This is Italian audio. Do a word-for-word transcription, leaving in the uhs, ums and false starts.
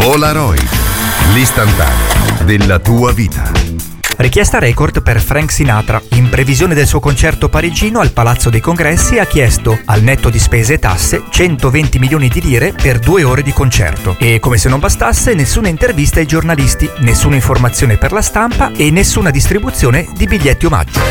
Polaroid, l'istantaneo della tua vita. Richiesta record per Frank Sinatra. In previsione del suo concerto parigino al Palazzo dei Congressi ha chiesto, al netto di spese e tasse, centoventi milioni di lire per due ore di concerto. E come se non bastasse, nessuna intervista ai giornalisti, nessuna informazione per la stampa e nessuna distribuzione di biglietti omaggio.